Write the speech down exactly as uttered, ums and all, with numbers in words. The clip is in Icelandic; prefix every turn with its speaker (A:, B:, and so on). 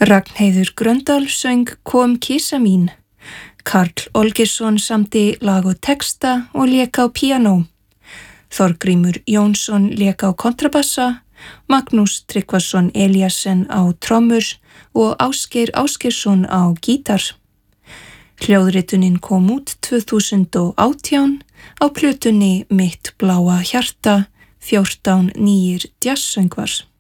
A: Ragnheiður Gröndal söng Kom kisa mín. Karl Olgeirsson samdi lag og texta og lék á píanó. Þorgrímur Jónsson lék á kontrabassa, Magnús Tryggvason Eliassen á trommur og Ásgeir Ásgeirsson á gítar. Hljóðritunin kom út tvö þúsund og átján á plötunni Mitt bláa hjarta, fjórtán nýir djassöngvar.